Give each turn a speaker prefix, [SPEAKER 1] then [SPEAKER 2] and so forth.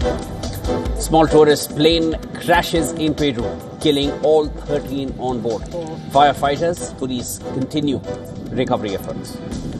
[SPEAKER 1] Small tourist plane crashes in Peru, killing all 13 on board. Firefighters, police continue recovery efforts.